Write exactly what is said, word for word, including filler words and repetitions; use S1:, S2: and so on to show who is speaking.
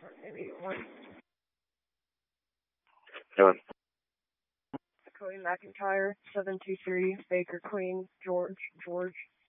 S1: Maybe one.
S2: Hello.
S1: Cody McIntyre, seven two three, Baker Queen, George, George.